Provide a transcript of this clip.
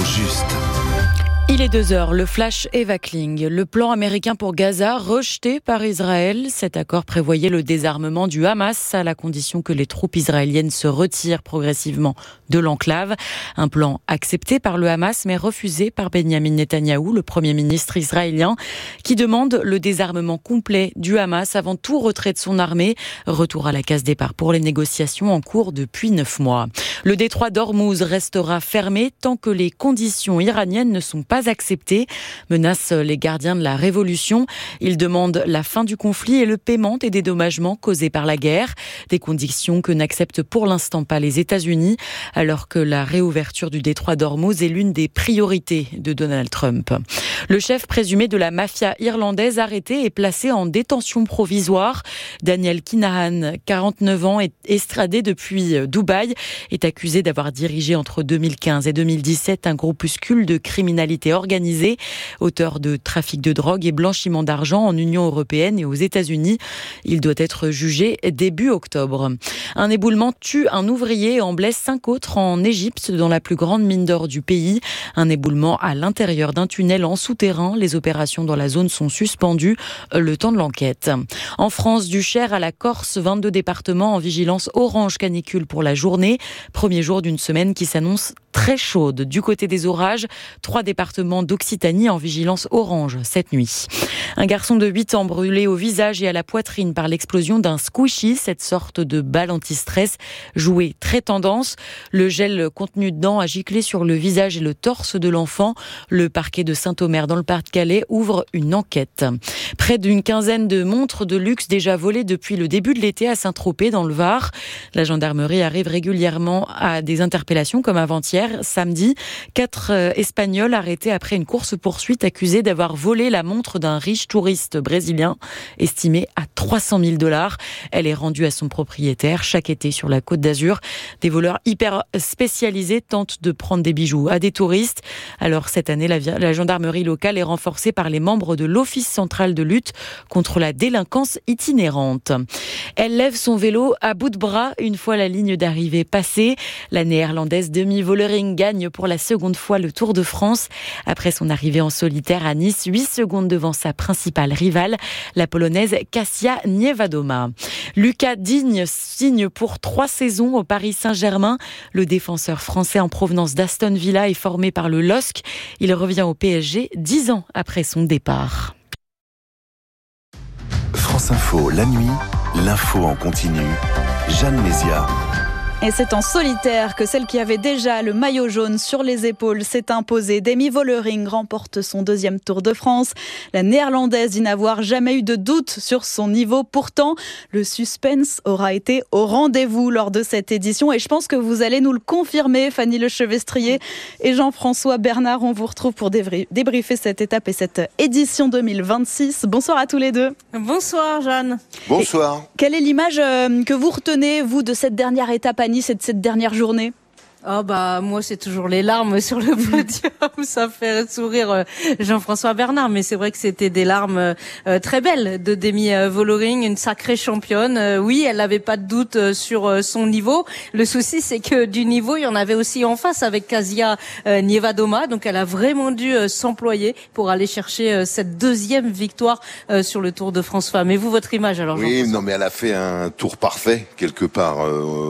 juste. Il est 2h, le flash Eva Kling. Le plan américain pour Gaza rejeté par Israël. Cet accord prévoyait le désarmement du Hamas à la condition que les troupes israéliennes se retirent progressivement de l'enclave. Un plan accepté par le Hamas mais refusé par Benyamin Netanyahou, le Premier ministre israélien, qui demande le désarmement complet du Hamas avant tout retrait de son armée. Retour à la case départ pour les négociations en cours depuis 9 mois. Le détroit d'Ormuz restera fermé tant que les conditions iraniennes ne sont pas acceptées, menacent les gardiens de la révolution. Ils demandent la fin du conflit et le paiement des dédommagements causés par la guerre. Des conditions que n'acceptent pour l'instant pas les États-Unis, alors que la réouverture du détroit d'Ormuz est l'une des priorités de Donald Trump. Le chef présumé de la mafia irlandaise arrêté et placé en détention provisoire. Daniel Kinahan, 49 ans, est extradé depuis Dubaï, est accusé d'avoir dirigé entre 2015 et 2017 un groupuscule de criminalité organisée, auteur de trafic de drogue et blanchiment d'argent en Union européenne et aux États-Unis. Il doit être jugé début octobre. Un éboulement tue un ouvrier et en blesse 5 autres en Égypte, dans la plus grande mine d'or du pays. Un éboulement à l'intérieur d'un tunnel en souterrain. Les opérations dans la zone sont suspendues le temps de l'enquête. En France, du Cher à la Corse, 22 départements en vigilance orange canicule pour la journée. Premier jour d'une semaine qui s'annonce très chaude. Du côté des orages, 3 départements d'Occitanie en vigilance orange cette nuit. Un garçon de 8 ans brûlé au visage et à la poitrine par l'explosion d'un squishy, cette sorte de balle anti-stress jouet très tendance. Le gel contenu dedans a giclé sur le visage et le torse de l'enfant. Le parquet de Saint-Omer dans le Pas-de-Calais ouvre une enquête. Près d'une quinzaine de montres de luxe déjà volées depuis le début de l'été à Saint-Tropez dans le Var. La gendarmerie arrive régulièrement à des interpellations comme avant-hier. Samedi, 4 Espagnols arrêtés après une course-poursuite accusés d'avoir volé la montre d'un riche touriste brésilien estimée à 300 000 $. Elle est rendue à son propriétaire chaque été sur la Côte d'Azur. Des voleurs hyper spécialisés tentent de prendre des bijoux à des touristes. Alors cette année, la gendarmerie locale est renforcée par les membres de l'Office central de lutte contre la délinquance itinérante. Elle lève son vélo à bout de bras une fois la ligne d'arrivée passée. La néerlandaise Demi Vollering gagne pour la seconde fois le Tour de France. Après son arrivée en solitaire à Nice, 8 secondes devant sa principale rivale, la polonaise Kasia Niewiadoma. Lucas Digne signe pour 3 saisons au Paris Saint-Germain. Le défenseur français en provenance d'Aston Villa est formé par le LOSC. Il revient au PSG 10 ans après son départ. France Info, la nuit, l'info en continu. Jeanne Mézia. Et c'est en solitaire que celle qui avait déjà le maillot jaune sur les épaules s'est imposée. Demi Vollering remporte son 2e Tour de France. La néerlandaise dit n'avoir jamais eu de doute sur son niveau. Pourtant, le suspense aura été au rendez-vous lors de cette édition. Et je pense que vous allez nous le confirmer, Fanny Lechevestrier et Jean-François Bernard. On vous retrouve pour débriefer cette étape et cette édition 2026. Bonsoir à tous les deux. Bonsoir Jeanne. Bonsoir. Et quelle est l'image que vous retenez, vous, de cette dernière étape à Nice et de cette dernière journée? Oh bah moi c'est toujours les larmes sur le podium, ça fait sourire Jean-François Bernard, mais c'est vrai que c'était des larmes très belles de Demi Vollering, une sacrée championne. Oui, elle n'avait pas de doute sur son niveau. Le souci c'est que du niveau il y en avait aussi en face avec Kasia Niewiadoma, donc elle a vraiment dû s'employer pour aller chercher cette 2e victoire sur le Tour de France Femmes. Et vous, votre image alors? Oui, non mais elle a fait un tour parfait quelque part.